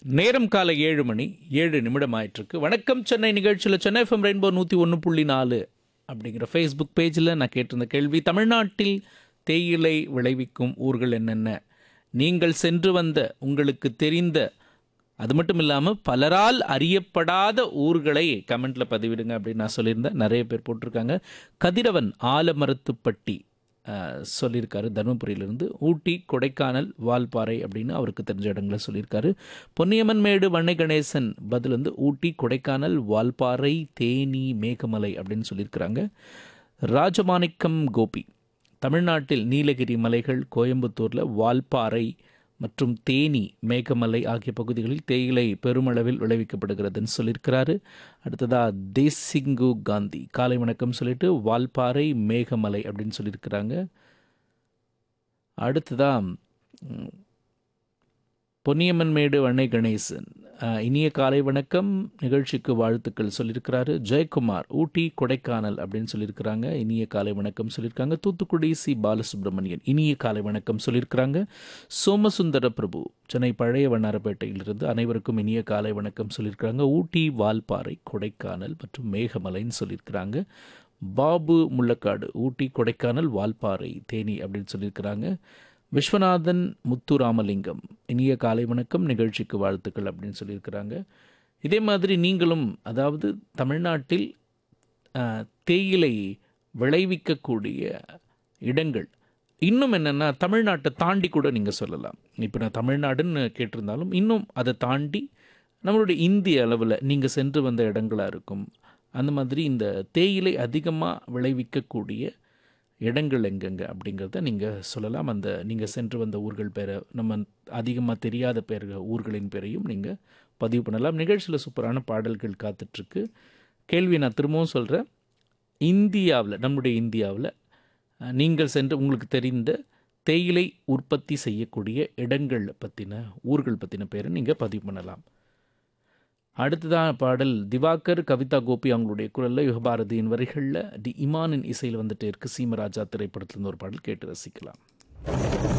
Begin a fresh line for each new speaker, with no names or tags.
நேரம் காலை 7 மணி 7 நிமிடம் ஆயிட்டிருக்கு. வணக்கம் சென்னை நிகழ்ச்சியில் சென்னை எஃப்எம் ரெயின்போ 101.4 அப்படிங்கிற ஃபேஸ்புக் பேஜில் நான் கேட்டிருந்த கேள்வி, தமிழ்நாட்டில் தேயிலை விளைவிக்கும் ஊர்கள் என்னென்ன, நீங்கள் சென்று வந்த உங்களுக்கு தெரிந்த, அது மட்டும் இல்லாமல் பலரால் அறியப்படாத ஊர்களை கமெண்ட்டில் பதிவிடுங்க அப்படின்னு நான் சொல்லியிருந்தேன். நிறைய பேர் போட்டிருக்காங்க. கதிரவன் ஆலமரத்துப்பட்டி சொல்லியிருக்காரு, தருமபுரியிலிருந்து. ஊட்டி, கொடைக்கானல், வால்பாறை அப்படின்னு அவருக்கு தெரிஞ்ச இடங்களை சொல்லியிருக்காரு. பொன்னியம்மன் மேடு வண்ணை கணேசன் பதில் வந்து ஊட்டி, கொடைக்கானல், வால்பாறை, தேனி, மேகமலை அப்படின்னு சொல்லியிருக்கிறாங்க. ராஜமாணிக்கம் கோபி, தமிழ்நாட்டில் நீலகிரி மலைகள், கோயம்புத்தூரில் வால்பாறை மற்றும் தேனி, மேகமலை ஆகிய பகுதிகளில் தேயிலை பெருமளவில் விளைவிக்கப்படுகிறதுன்னு சொல்லியிருக்கிறாரு. அடுத்ததாக தேசிங்கு காந்தி காலை வணக்கம் சொல்லிட்டு வால்பாறை, மேகமலை அப்படின்னு சொல்லியிருக்கிறாங்க. அடுத்ததாக பொன்னியம்மன் மேடு வண்ணை கணேசன் இனிய காலை வணக்கம், நிகழ்ச்சிக்கு வாழ்த்துக்கள் சொல்லியிருக்கிறாரு. ஜெயக்குமார் ஊட்டி, கொடைக்கானல் அப்படின்னு சொல்லியிருக்கிறாங்க. இனிய காலை வணக்கம் சொல்லியிருக்காங்க. தூத்துக்குடி சி பாலசுப்ரமணியன் இனிய காலை வணக்கம் சொல்லியிருக்கிறாங்க. சோமசுந்தர பிரபு சென்னை பழைய வண்ணாரப்பேட்டையிலிருந்து அனைவருக்கும் இனிய காலை வணக்கம் சொல்லியிருக்கிறாங்க. ஊட்டி, வால்பாறை, கொடைக்கானல் மற்றும் மேகமலைன்னு சொல்லியிருக்கிறாங்க. பாபு முள்ளக்காடு ஊட்டி, கொடைக்கானல், வால்பாறை, தேனி அப்படின்னு சொல்லியிருக்கிறாங்க. விஸ்வநாதன் முத்துராமலிங்கம் இனிய காலை வணக்கம், நிகழ்ச்சிக்கு வாழ்த்துக்கள் அப்படின்னு சொல்லியிருக்கிறாங்க. இதே மாதிரி நீங்களும், அதாவது தமிழ்நாட்டில் தேயிலை விளைவிக்கக்கூடிய இடங்கள் இன்னும் என்னென்னா தமிழ்நாட்டை தாண்டி கூட நீங்கள் சொல்லலாம். இப்போ நான் தமிழ்நாடுன்னு கேட்டிருந்தாலும் இன்னும் அதை தாண்டி நம்மளுடைய இந்திய அளவில் நீங்கள் சென்று வந்த இடங்களாக இருக்கும். அந்த மாதிரி இந்த தேயிலை அதிகமாக விளைவிக்கக்கூடிய இடங்கள் எங்கெங்க அப்படிங்கிறத நீங்கள் சொல்லலாம். அந்த நீங்கள் சென்று வந்த ஊர்கள் பேரை, நம்ம அதிகமாக தெரியாத பேர்கள் ஊர்களின் பேரையும் நீங்கள் பதிவு பண்ணலாம். நிகழ்ச்சியில் சூப்பரான பாடல்கள் காத்துட்ருக்கு. கேள்வி நான் திரும்பவும் சொல்கிறேன். இந்தியாவில், நம்முடைய இந்தியாவில் நீங்கள் சென்று உங்களுக்கு தெரிந்த தேயிலை உற்பத்தி செய்யக்கூடிய இடங்கள் பற்றின, ஊர்கள் பற்றின பேரை நீங்கள் பதிவு பண்ணலாம். அடுத்ததான் பாடல் திவாகர், கவிதா கோபி அவங்களுடைய குரலில், யுகபாரதியின் வரிகளில், டி இமானின் இசையில் வந்துட்டு இருக்கு. சீமராஜா திரைப்படத்திலிருந்து ஒரு பாடல் கேட்டு ரசிக்கலாம்.